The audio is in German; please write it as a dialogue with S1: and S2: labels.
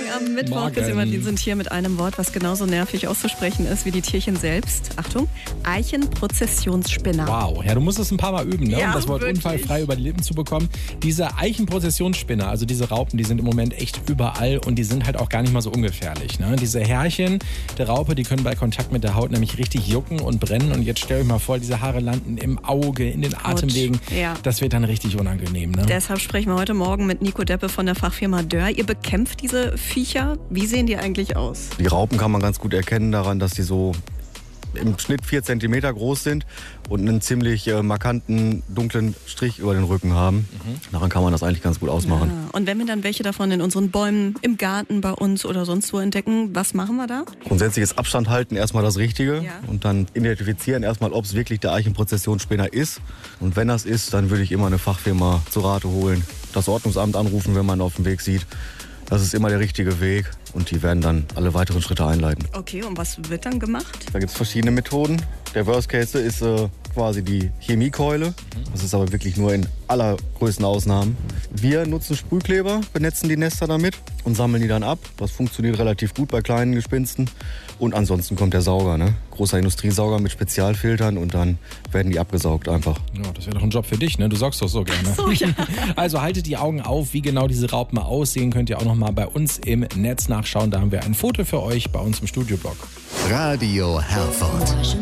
S1: am Mittwoch. Die sind hier mit einem Wort, was genauso nervig auszusprechen ist wie die Tierchen selbst. Achtung, Eichenprozessionsspinner.
S2: Wow, ja, du musst es ein paar Mal üben, ne,
S1: Ja,
S2: um das Wort
S1: wirklich.
S2: unfallfrei über die Lippen zu bekommen. Diese Eichenprozessionsspinner, also diese Raupen, die sind im Moment echt überall und die sind halt auch gar nicht mal so ungefährlich. Ne? Diese Härchen der Raupe, die können bei Kontakt mit der Haut nämlich richtig jucken und brennen. Und jetzt stell euch mal vor, diese Haare landen im Auge, in den Atemwegen.
S1: Ja.
S2: Das wird dann richtig unangenehm. Ne?
S1: Deshalb sprechen wir heute Morgen mit Nico Deppe von der Fachfirma Dörr. Ihr bekämpft diese Viecher. Wie sehen die eigentlich aus?
S3: Die Raupen kann man ganz gut erkennen daran, dass die so im Schnitt 4 cm groß sind und einen ziemlich markanten, dunklen Strich über den Rücken haben. Daran kann man das eigentlich ganz gut ausmachen.
S1: Ja. Und wenn wir dann welche davon in unseren Bäumen, im Garten, bei uns oder sonst wo entdecken, was machen wir da?
S3: Grundsätzlich ist Abstand halten erstmal das Richtige
S1: Ja.
S3: und dann identifizieren erstmal, ob es wirklich der Eichenprozessionsspinner ist. Und wenn das ist, dann würde ich immer eine Fachfirma zu Rate holen, das Ordnungsamt anrufen, wenn man auf dem Weg sieht. Das ist immer der richtige Weg und die werden dann alle weiteren Schritte einleiten.
S1: Okay, und was wird dann gemacht?
S3: Da gibt es verschiedene Methoden. Der Worst Case ist quasi die Chemiekeule. Das ist aber wirklich nur in allergrößten Ausnahmen. Wir nutzen Sprühkleber, benetzen die Nester damit und sammeln die dann ab. Das funktioniert relativ gut bei kleinen Gespinsten. Und ansonsten kommt der Sauger, ne? Großer Industriesauger mit Spezialfiltern und dann werden die abgesaugt einfach.
S2: Ja, das wäre doch ein Job für dich, ne? Du saugst doch so gerne.
S1: So, ja.
S2: Also haltet die Augen auf, wie genau diese Raupen mal aussehen, könnt ihr auch noch mal bei uns im Netz nachschauen. Da haben wir ein Foto für euch bei uns im Studioblog.
S4: Radio Herford.